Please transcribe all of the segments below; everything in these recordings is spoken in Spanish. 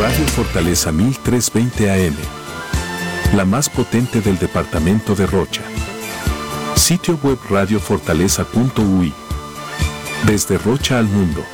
Radio Fortaleza 1320 AM, la más potente del departamento de Rocha. Sitio web radiofortaleza.ui. Desde Rocha al mundo.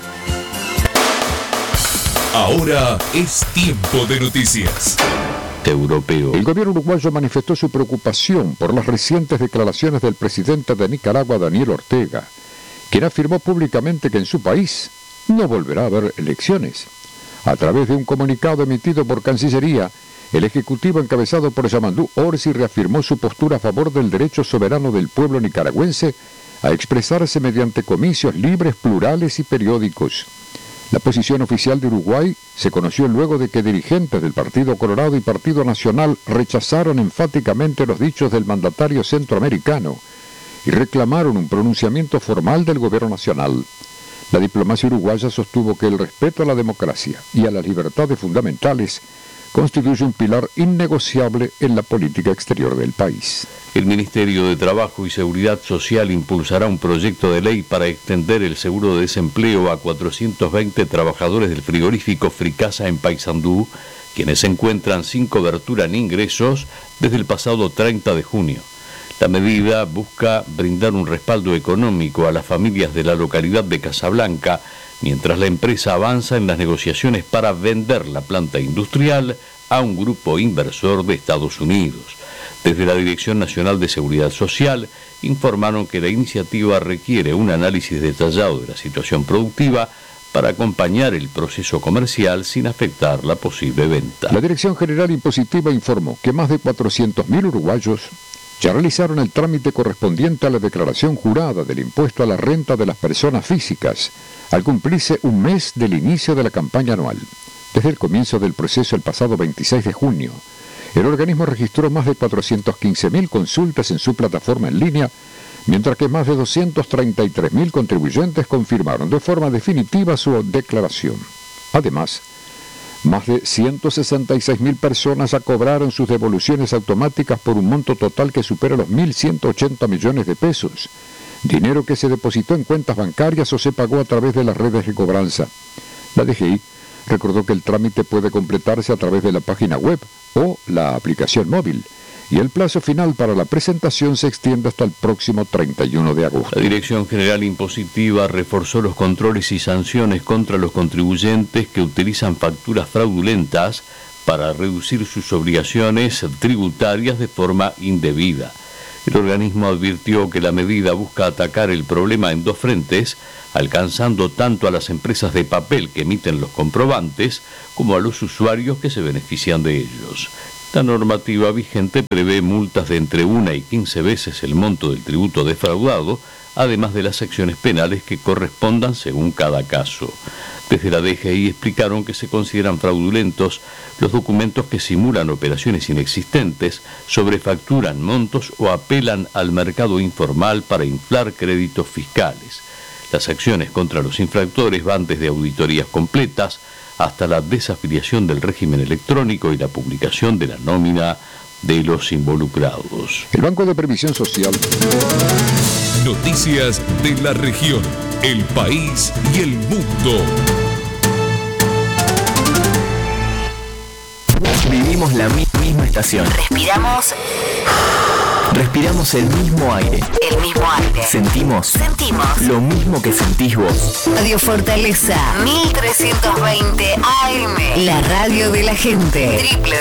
Ahora es tiempo de noticias. Europeo. El gobierno uruguayo manifestó su preocupación por las recientes declaraciones del presidente de Nicaragua, Daniel Ortega, quien afirmó públicamente que en su país no volverá a haber elecciones. A través de un comunicado emitido por Cancillería, el Ejecutivo encabezado por Yamandú Orsi reafirmó su postura a favor del derecho soberano del pueblo nicaragüense a expresarse mediante comicios libres, plurales y periódicos. La posición oficial de Uruguay se conoció luego de que dirigentes del Partido Colorado y Partido Nacional rechazaron enfáticamente los dichos del mandatario centroamericano y reclamaron un pronunciamiento formal del gobierno nacional. La diplomacia uruguaya sostuvo que el respeto a la democracia y a las libertades fundamentales constituye un pilar innegociable en la política exterior del país. El Ministerio de Trabajo y Seguridad Social impulsará un proyecto de ley para extender el seguro de desempleo a 420 trabajadores del frigorífico Fricasa en Paysandú, quienes se encuentran sin cobertura ni ingresos desde el pasado 30 de junio. La medida busca brindar un respaldo económico a las familias de la localidad de Casablanca, mientras la empresa avanza en las negociaciones para vender la planta industrial a un grupo inversor de Estados Unidos. Desde la Dirección Nacional de Seguridad Social informaron que la iniciativa requiere un análisis detallado de la situación productiva para acompañar el proceso comercial sin afectar la posible venta. La Dirección General Impositiva informó que más de 400.000 uruguayos ya realizaron el trámite correspondiente a la declaración jurada del impuesto a la renta de las personas físicas, al cumplirse un mes del inicio de la campaña anual. Desde el comienzo del proceso el pasado 26 de junio, el organismo registró más de 415.000 consultas en su plataforma en línea, mientras que más de 233.000 contribuyentes confirmaron de forma definitiva su declaración. Además, más de 166.000 personas ya cobraron sus devoluciones automáticas por un monto total que supera los 1.180 millones de pesos, dinero que se depositó en cuentas bancarias o se pagó a través de las redes de cobranza. La DGI recordó que el trámite puede completarse a través de la página web o la aplicación móvil, y el plazo final para la presentación se extiende hasta el próximo 31 de agosto. La Dirección General Impositiva reforzó los controles y sanciones contra los contribuyentes que utilizan facturas fraudulentas para reducir sus obligaciones tributarias de forma indebida. El organismo advirtió que la medida busca atacar el problema en dos frentes, alcanzando tanto a las empresas de papel que emiten los comprobantes como a los usuarios que se benefician de ellos. La normativa vigente prevé multas de entre 1 y 15 veces el monto del tributo defraudado, además de las acciones penales que correspondan según cada caso. Desde la DGI explicaron que se consideran fraudulentos los documentos que simulan operaciones inexistentes, sobrefacturan montos o apelan al mercado informal para inflar créditos fiscales. Las acciones contra los infractores van desde auditorías completas hasta la desafiliación del régimen electrónico y la publicación de la nómina de los involucrados. El Banco de Previsión Social. Noticias de la región, el país y el mundo. Vivimos la misma estación. Respiramos el mismo aire. Sentimos lo mismo que sentís vos. Radio Fortaleza 1320 AM, la radio de la gente.